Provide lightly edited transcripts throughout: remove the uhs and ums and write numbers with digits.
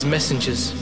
messengers.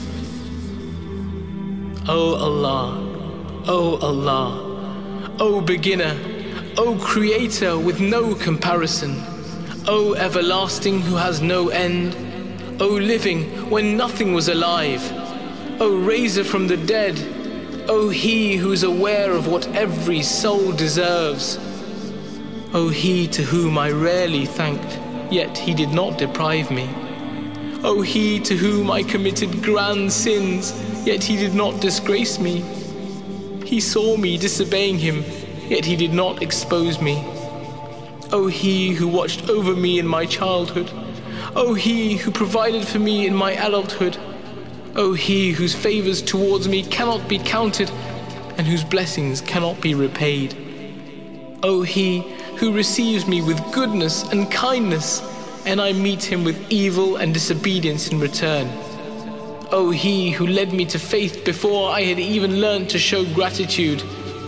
O Allah, O Allah, O beginner, O creator with no comparison, O everlasting who has no end, O living when nothing was alive, O raiser from the dead, O he who is aware of what every soul deserves, O he to whom I rarely thanked, yet he did not deprive me. O he to whom I committed grand sins, yet he did not disgrace me. He saw me disobeying him, yet he did not expose me. O he who watched over me in my childhood, O he who provided for me in my adulthood, O he whose favors towards me cannot be counted and whose blessings cannot be repaid. O he who receives me with goodness and kindness, and I meet him with evil and disobedience in return. O he who led me to faith before I had even learned to show gratitude.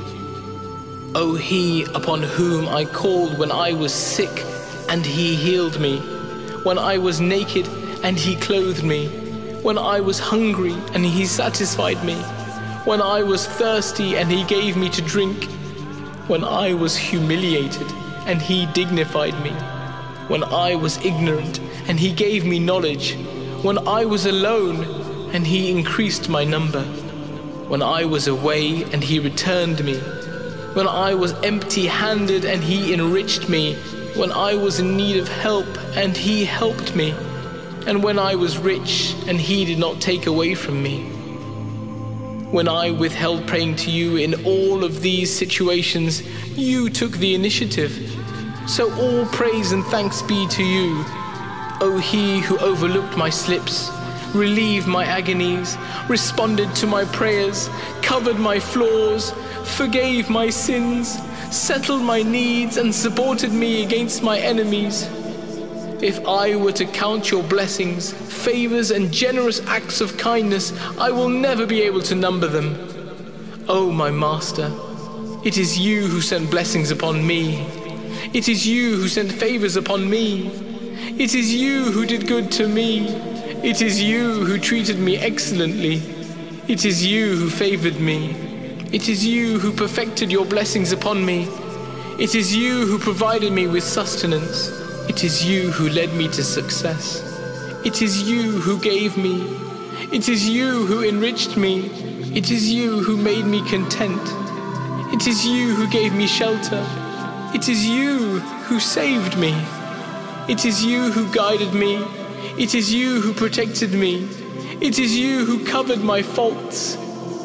O he upon whom I called when I was sick and he healed me, when I was naked and he clothed me, when I was hungry and he satisfied me, when I was thirsty and he gave me to drink, when I was humiliated and he dignified me, when I was ignorant and he gave me knowledge, when I was alone and he increased my number, when I was away and he returned me, when I was empty-handed and he enriched me, when I was in need of help and he helped me, and when I was rich and he did not take away from me. When I withheld praying to you in all of these situations, you took the initiative. So all praise and thanks be to you, O he who overlooked my slips, relieved my agonies, responded to my prayers, covered my flaws, forgave my sins, settled my needs and supported me against my enemies. If I were to count your blessings, favors and generous acts of kindness, I will never be able to number them. O my Master, it is you who sent blessings upon me. It is you who sent favors upon me. It is you who did good to me. It is you who treated me excellently. It is you who favored me. It is you who perfected your blessings upon me. It is you who provided me with sustenance. It is you who led me to success. It is you who gave me. It is you who enriched me. It is you who made me content. It is you who gave me shelter. It is you who saved me. It is you who guided me. It is you who protected me. It is you who covered my faults.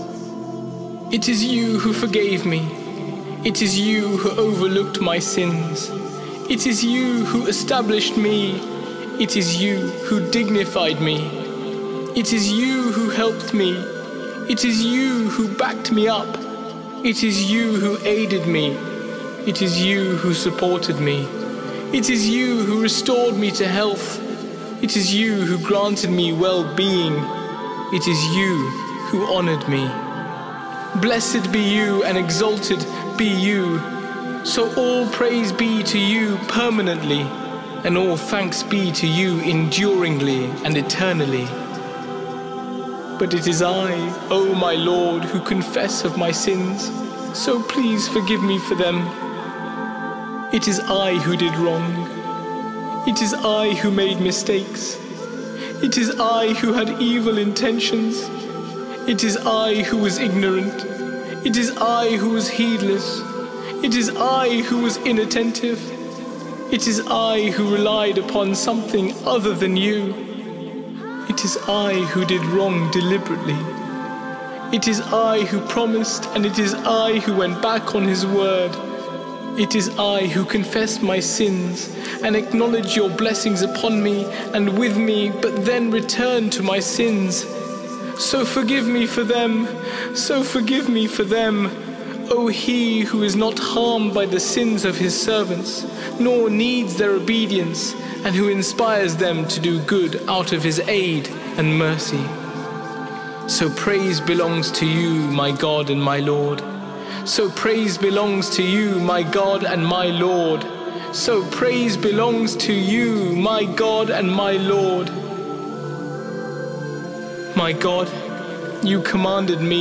It is you who forgave me. It is you who overlooked my sins. It is you who established me. It is you who dignified me. It is you who helped me. It is you who backed me up. It is you who aided me. It is you who supported me. It is you who restored me to health. It is you who granted me well-being. It is you who honored me. Blessed be you and exalted be you. So all praise be to you permanently, and all thanks be to you enduringly and eternally. But it is I, O my Lord, who confess of my sins, so please forgive me for them. It is I who did wrong. It is I who made mistakes. It is I who had evil intentions. It is I who was ignorant. It is I who was heedless. It is I who was inattentive. It is I who relied upon something other than you. It is I who did wrong deliberately. It is I who promised, and it is I who went back on his word. It is I who confess my sins and acknowledge your blessings upon me and with me, but then return to my sins. So forgive me for them, so forgive me for them, O he who is not harmed by the sins of his servants, nor needs their obedience, and who inspires them to do good out of his aid and mercy. So praise belongs to you, my God and my Lord. So praise belongs to you, my God and my Lord. So praise belongs to you, my God and my Lord. my God, you commanded me